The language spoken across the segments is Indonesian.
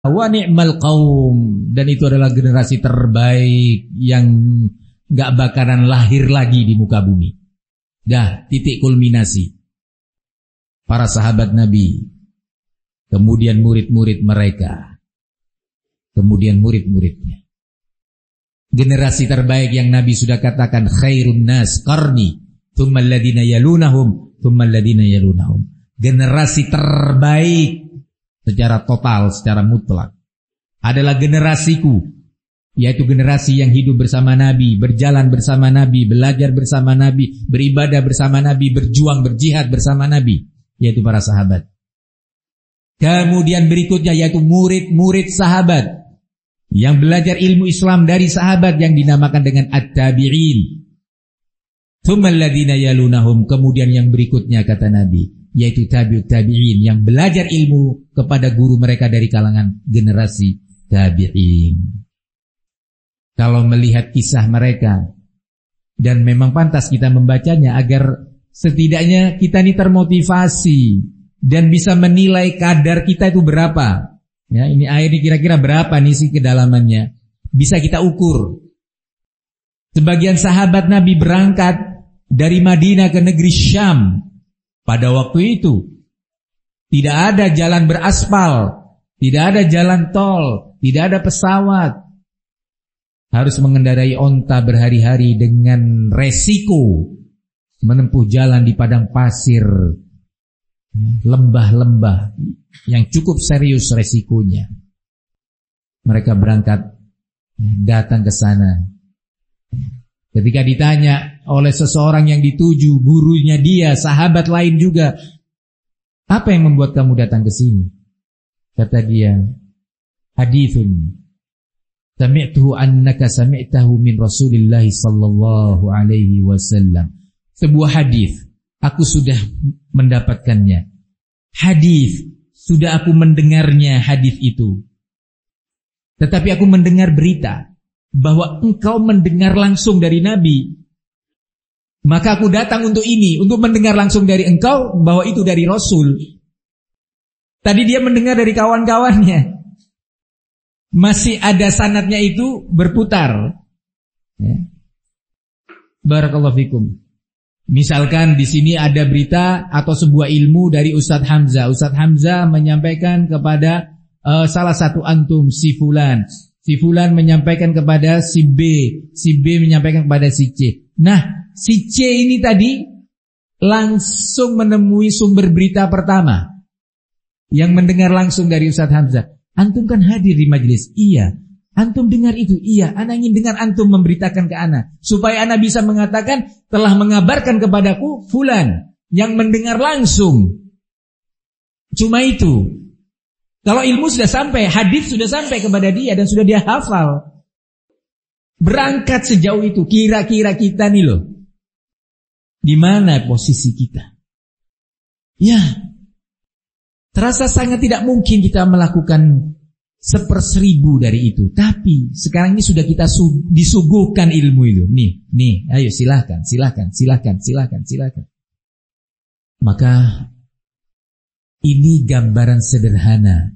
wa ni'mal qaum, dan itu adalah generasi terbaik yang gak bakaran lahir lagi di muka bumi. Dah titik kulminasi. Para sahabat Nabi, kemudian murid-murid mereka, kemudian murid-muridnya. Generasi terbaik yang Nabi sudah katakan, khairun nas qarni, thumma alladhina yalunahum, thumma alladhina yalunahum. Generasi terbaik secara total, secara mutlak adalah generasiku, yaitu generasi yang hidup bersama Nabi, berjalan bersama Nabi, belajar bersama Nabi, beribadah bersama Nabi, berjuang, berjihad bersama Nabi, yaitu para sahabat. Kemudian berikutnya yaitu murid-murid sahabat yang belajar ilmu Islam dari sahabat yang dinamakan dengan at-tabi'in. Tsummal ladzina yalunahum, kemudian yang berikutnya kata Nabi, yaitu tabi'ut tabi'in yang belajar ilmu kepada guru mereka dari kalangan generasi tabi'in. Kalau melihat kisah mereka, dan memang pantas kita membacanya agar setidaknya kita ini termotivasi dan bisa menilai kadar kita itu berapa. Ya, ini air ini kira-kira berapa nih sih kedalamannya? Bisa kita ukur. Sebagian sahabat Nabi berangkat dari Madinah ke negeri Syam. Pada waktu itu tidak ada jalan beraspal, tidak ada jalan tol, tidak ada pesawat. Harus mengendarai onta berhari-hari dengan resiko menempuh jalan di padang pasir, lembah-lembah yang cukup serius resikonya. Mereka berangkat, datang ke sana. Ketika ditanya oleh seseorang yang dituju, gurunya dia, sahabat lain juga, apa yang membuat kamu datang ke sini? Kata dia, hadithun sami'tuhu annaka sami'tahu min Rasulillah sallallahu alaihi wasallam. Sebuah hadis, aku sudah mendapatkannya. Hadis, sudah aku mendengarnya hadis itu. Tetapi aku mendengar berita bahwa engkau mendengar langsung dari Nabi. Maka aku datang untuk ini, untuk mendengar langsung dari engkau bahwa itu dari Rasul. Tadi dia mendengar dari kawan-kawannya. Masih ada sanadnya itu berputar. Ya. Barakallahu fikum. Misalkan di sini ada berita atau sebuah ilmu dari Ustadz Hamzah. Ustadz Hamzah menyampaikan kepada salah satu antum, si fulan. Si fulan menyampaikan kepada si B menyampaikan kepada si C. Nah, si C ini tadi langsung menemui sumber berita pertama yang mendengar langsung dari Ustadz Hamzah. Antum kan hadir di majelis? Iya. Antum dengar itu? Iya. Ana ingin dengar antum memberitakan ke ana, supaya ana bisa mengatakan telah mengabarkan kepadaku fulan yang mendengar langsung. Cuma itu. Kalau ilmu sudah sampai, hadis sudah sampai kepada dia dan sudah dia hafal. Berangkat sejauh itu, kira-kira kita nih loh, di mana posisi kita? Ya, terasa sangat tidak mungkin kita melakukan 1/1000 dari itu. Tapi sekarang ini sudah kita disuguhkan ilmu itu. Nih, ayo silahkan. Maka ini gambaran sederhana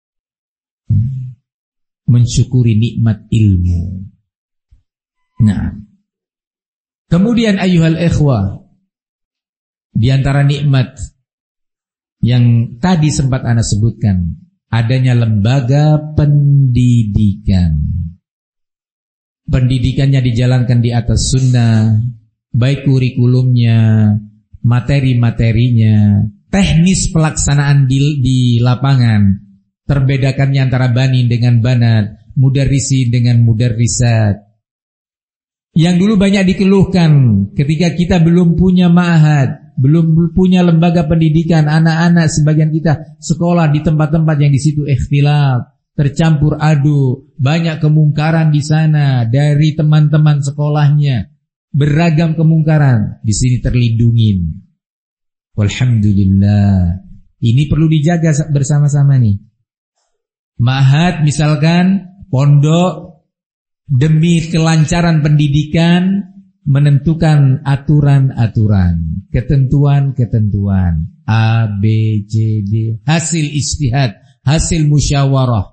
mensyukuri nikmat ilmu. Nah, kemudian ayyuhal ikhwah, di antara nikmat yang tadi sempat ana sebutkan, adanya lembaga pendidikan. Pendidikannya dijalankan di atas sunnah, baik kurikulumnya, materi-materinya, teknis pelaksanaan di lapangan, terbedakannya antara banin dengan banat, mudarrisi dengan mudarrisat. Yang dulu banyak dikeluhkan ketika kita belum punya ma'had, belum punya lembaga pendidikan, anak-anak sebagian kita sekolah di tempat-tempat yang di situ ikhtilaf, tercampur aduk, banyak kemungkaran di sana dari teman-teman sekolahnya, beragam kemungkaran, di sini terlindungin. Walhamdulillah. Ini perlu dijaga bersama-sama nih. Ma'had misalkan, pondok, demi kelancaran pendidikan menentukan aturan-aturan, ketentuan-ketentuan A, B, C, D, hasil ijtihad, hasil musyawarah.